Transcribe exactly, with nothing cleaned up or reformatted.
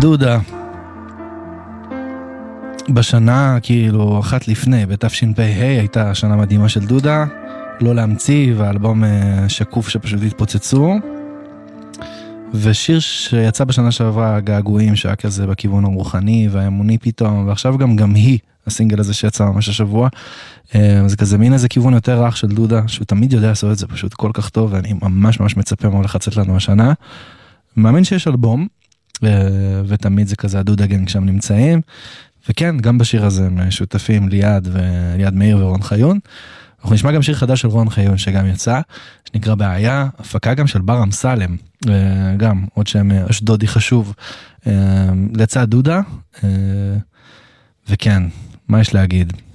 דודה. בשנה, כאילו, אחת לפני, בתשפ"ה הייתה שנה מדהימה של דודה, לא להמציא, והאלבום שקוף שפשוט התפוצצו. ושיר שיצא בשנה שעברה, געגועים, שהיה כזה בכיוון הרוחני והאמוני פתאום, ועכשיו גם גם היא, הסינגל הזה שיצא ממש השבוע, זה כזה מין איזה כיוון יותר רך של דודה, שהוא תמיד יודע לעשות את זה פשוט כל כך טוב, ואני ממש ממש מצפה מה הולך לצאת לנו השנה. מאמין שיש אלבום, ותמיד זה כזה הדודה גנג שם נמצאים, וכן, גם בשיר הזה הם שותפים ליד וליד מאיר ורון חיון. אנחנו נשמע גם שיר חדש של רון חיון שגם יצא, שנקרא בעיה, הפקה גם של בר אמסלם, גם עוד שם אשדודי חשוב, לצד דודה, וכן, מה יש להגיד?